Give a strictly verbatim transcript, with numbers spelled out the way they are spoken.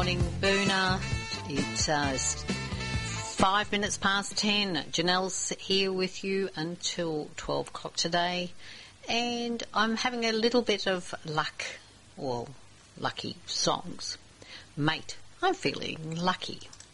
morning, Boona. It's uh, five minutes past ten. Janelle's here with you until twelve o'clock today. And I'm having a little bit of luck, or lucky songs. Mate, I'm feeling lucky.